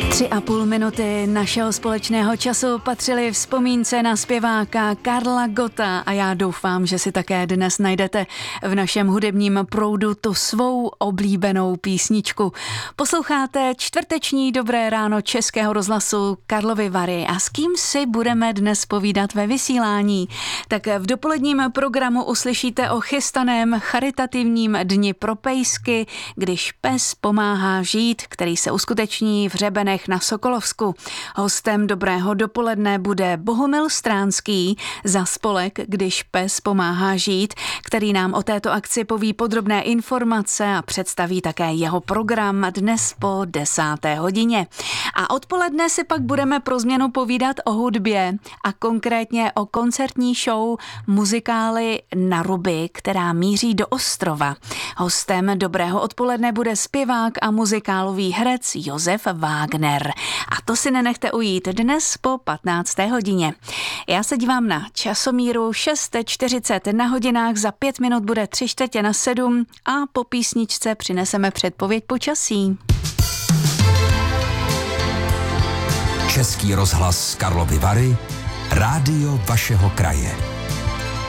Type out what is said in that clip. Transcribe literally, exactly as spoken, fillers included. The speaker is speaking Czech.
Tři a půl minuty našeho společného času patřily vzpomínce na zpěváka Karla Gotta a já doufám, že si také dnes najdete v našem hudebním proudu tu svou oblíbenou písničku. Posloucháte čtvrteční Dobré ráno Českého rozhlasu Karlovy Vary a s kým si budeme dnes povídat ve vysílání? Tak v dopoledním programu uslyšíte o chystaném charitativním dni pro pejsky, když pes pomáhá žít, který se uskuteční v Hřebenech na Sokolovsku. Hostem Dobrého dopoledne bude Bohumil Stránský za spolek Když pes pomáhá žít, který nám o této akci poví podrobné informace a představí také jeho program dnes po desáté hodině. A odpoledne si pak budeme pro změnu povídat o hudbě a konkrétně o koncertní show muzikály Na ruby, která míří do Ostrova. Hostem Dobrého odpoledne bude zpěvák a muzikálový herec Josef Wagner. A to si nenechte ujít dnes po patnácté hodině. Já se dívám na časomíru šest čtyřicet na hodinách, za pět minut bude tři čtvrtě na sedm a po písničce přineseme předpověď počasí. Český rozhlas Karlovy Vary, rádio vašeho kraje.